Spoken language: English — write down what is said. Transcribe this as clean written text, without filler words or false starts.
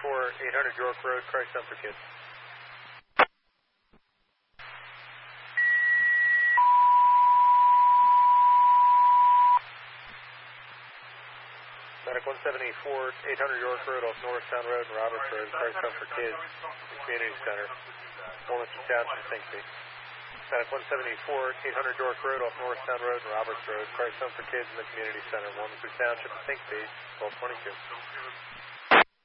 800 York Road, Christ Home for Kids. Medic 174, 800 York Road off Norristown Road and Roberts Road, Christ Home for Kids, the Community Center, Wilmington Township, Finksby. Medic 174, 800 York Road off Norristown Road and Roberts Road, Christ Home for Kids in the Community Center, Wilmington Township, Finksby, 1222.